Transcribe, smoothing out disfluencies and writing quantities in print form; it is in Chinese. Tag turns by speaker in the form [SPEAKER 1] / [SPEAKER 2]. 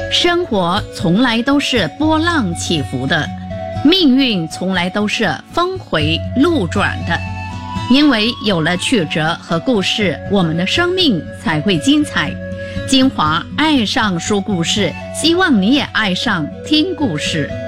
[SPEAKER 1] 生活从来都是波浪起伏的，命运从来都是峰回路转的。因为有了曲折和故事，我们的生命才会精彩。金华爱上说故事，希望你也爱上听故事。